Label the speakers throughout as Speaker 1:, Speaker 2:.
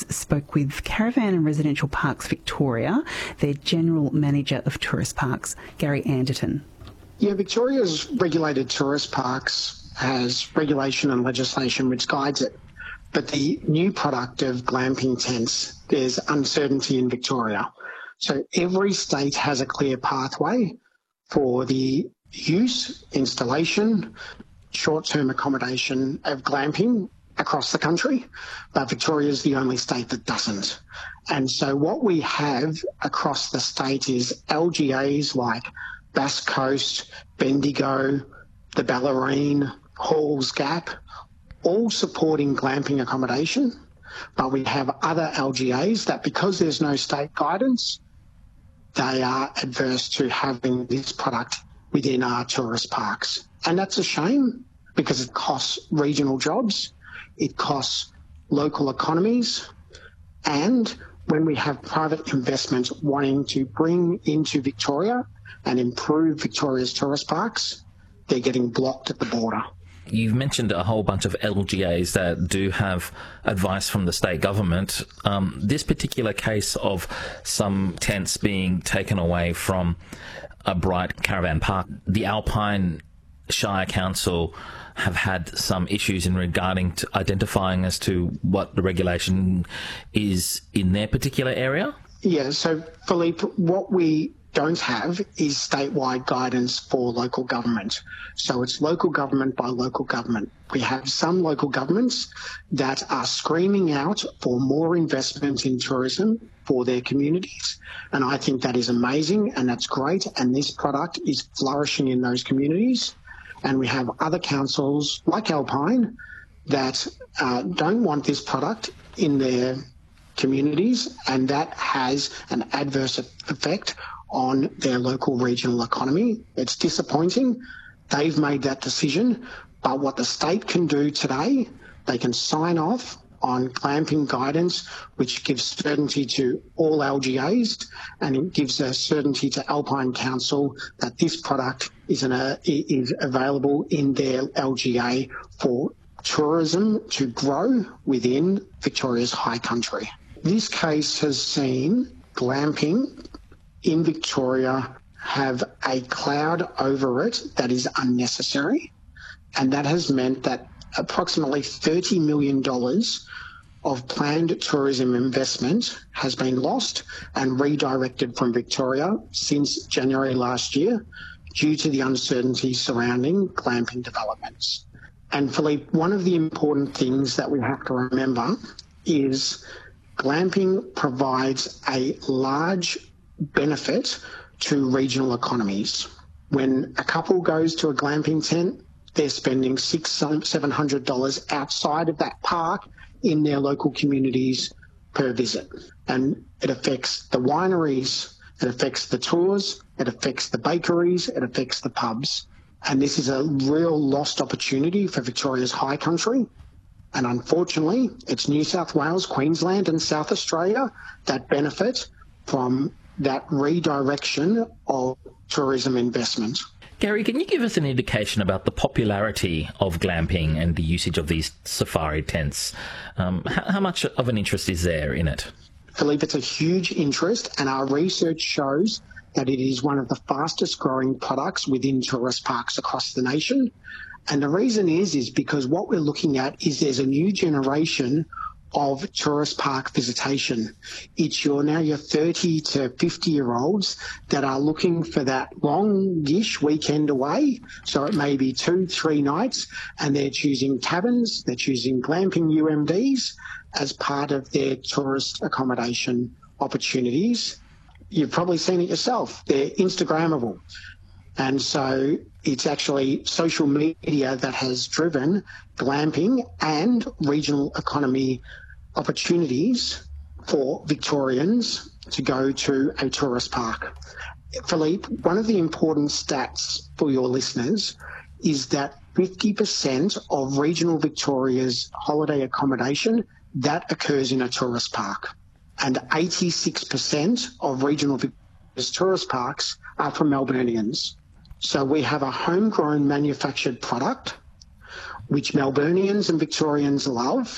Speaker 1: spoke with Caravan and Residential Parks Victoria, their General Manager of Tourist Parks, Gary Anderton.
Speaker 2: Yeah, Victoria's regulated tourist parks has regulation and legislation which guides it. But the new product of glamping tents, there's uncertainty in Victoria. So every state has a clear pathway for the use, installation, short-term accommodation of glamping across the country, but Victoria is the only state that doesn't. And so what we have across the state is LGAs like Bass Coast, Bendigo, the Bellarine, Halls Gap, all supporting glamping accommodation, but we have other LGAs that, because there's no state guidance, they are adverse to having this product within our tourist parks. And that's a shame because it costs regional jobs, it costs local economies, and when we have private investment wanting to bring into Victoria and improve Victoria's tourist parks, they're getting blocked at the border.
Speaker 3: You've mentioned a whole bunch of LGAs that do have advice from the state government. This particular case of some tents being taken away from a Bright Caravan Park, the Alpine Shire Council have had some issues in regarding to identifying as to what the regulation is in their particular area?
Speaker 2: Yeah, so Philippe, what we don't have is statewide guidance for local government. So it's local government by local government. We have some local governments that are screaming out for more investment in tourism for their communities. And I think that is amazing and that's great. And this product is flourishing in those communities. And we have other councils like Alpine that don't want this product in their communities, and that has an adverse effect on their local regional economy. It's disappointing. They've made that decision, but what the state can do today, they can sign off on glamping guidance, which gives certainty to all LGAs, and it gives a certainty to Alpine Council that this product is available in their LGA for tourism to grow within Victoria's high country. This case has seen glamping in Victoria have a cloud over it that is unnecessary, and that has meant that approximately $30 million of planned tourism investment has been lost and redirected from Victoria since January last year due to the uncertainty surrounding glamping developments. And Philippe, one of the important things that we have to remember is glamping provides a large benefit to regional economies. When a couple goes to a glamping tent, they're spending $600-700 outside of that park in their local communities per visit. And it affects the wineries, it affects the tours, it affects the bakeries, it affects the pubs. And this is a real lost opportunity for Victoria's high country. And unfortunately, it's New South Wales, Queensland and South Australia that benefit from that redirection of tourism investment.
Speaker 3: Gary, can you give us an indication about the popularity of glamping and the usage of these safari tents? How much of an interest is there in it?
Speaker 2: Philippe, it's a huge interest, and our research shows that it is one of the fastest growing products within tourist parks across the nation. And the reason is because what we're looking at is there's a new generation of tourist park visitation. It's your 30 to 50-year-olds that are looking for that longish weekend away. So it may be 2-3 nights, and they're choosing cabins, they're choosing glamping UMDs as part of their tourist accommodation opportunities. You've probably seen it yourself. They're Instagrammable. And so it's actually social media that has driven glamping and regional economy opportunities for Victorians to go to a tourist park. Philippe, one of the important stats for your listeners is that 50% of regional Victoria's holiday accommodation, that occurs in a tourist park. And 86% of regional Victoria's tourist parks are from Melburnians. So we have a homegrown manufactured product which Melburnians and Victorians love,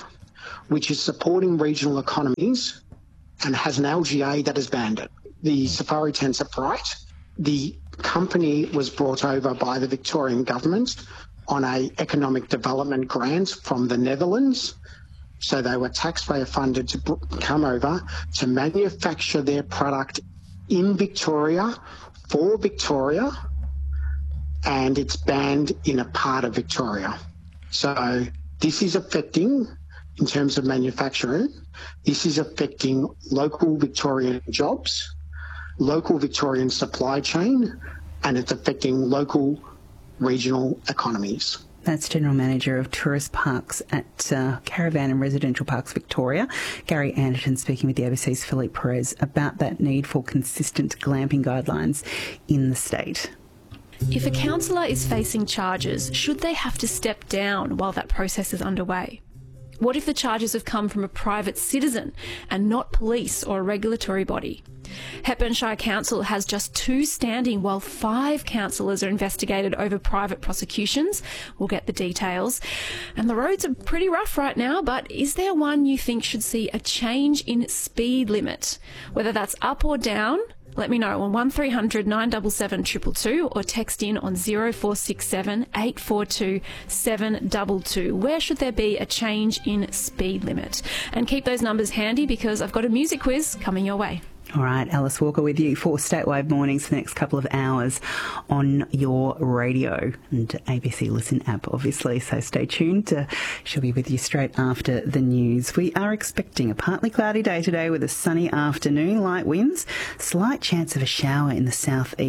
Speaker 2: which is supporting regional economies and has an LGA that has banned it. The safari tents are bright. The company was brought over by the Victorian government on an economic development grant from the Netherlands. So they were taxpayer funded to come over to manufacture their product in Victoria for Victoria, and it's banned in a part of Victoria. So this is affecting, in terms of manufacturing, this is affecting local Victorian jobs, local Victorian supply chain, and it's affecting local regional economies.
Speaker 1: That's General Manager of Tourist Parks at Caravan and Residential Parks Victoria, Gary Anderton, speaking with the ABC's Philippe Perez about that need for consistent glamping guidelines in the state.
Speaker 4: If a councillor is facing charges, should they have to step down while that process is underway? What if the charges have come from a private citizen and not police or a regulatory body? Hepburn Shire Council has just 2 standing while 5 councillors are investigated over private prosecutions. We'll get the details. And the roads are pretty rough right now, but is there one you think should see a change in speed limit? Whether that's up or down, let me know on 1300 977 222 or text in on 0467 842 722. Where should there be a change in speed limit? And keep those numbers handy because I've got a music quiz coming your way.
Speaker 1: All right, Alice Walker with you for Statewide Mornings for the next couple of hours on your radio and ABC Listen app, obviously, so stay tuned. She'll be with you straight after the news. We are expecting a partly cloudy day today with a sunny afternoon, light winds, slight chance of a shower in the southeast.